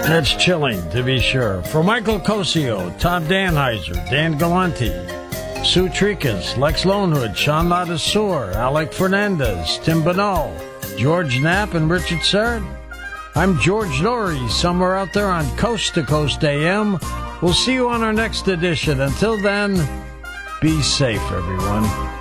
That's chilling, to be sure. For Michael Cosio, Todd Danheiser, Dan Galante, Sue Tricas, Lex Lonehood, Sean Ladassour, Alec Fernandez, Tim Banal, George Knapp, and Richard Serrett. I'm George Norrie, somewhere out there on Coast to Coast AM. We'll see you on our next edition. Until then, be safe, everyone.